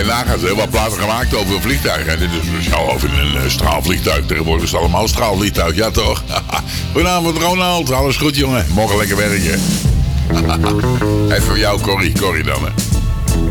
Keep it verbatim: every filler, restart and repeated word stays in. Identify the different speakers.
Speaker 1: je nagaan, ze hebben wel platen gemaakt over vliegtuigen. En dit is speciaal over een uh, straalvliegtuig. Tegenwoordig is het allemaal straalvliegtuig. Ja, toch? Goedenavond, Ronald. Alles goed, jongen? Morgen lekker werken. Even voor jou, Corrie. Corrie dan, hè.